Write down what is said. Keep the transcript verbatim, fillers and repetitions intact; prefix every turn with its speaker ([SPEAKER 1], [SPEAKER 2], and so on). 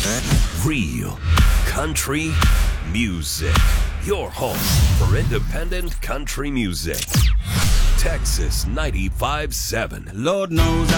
[SPEAKER 1] Real country music. Your home for independent country music. Texas ninety-five point seven.
[SPEAKER 2] Lord knows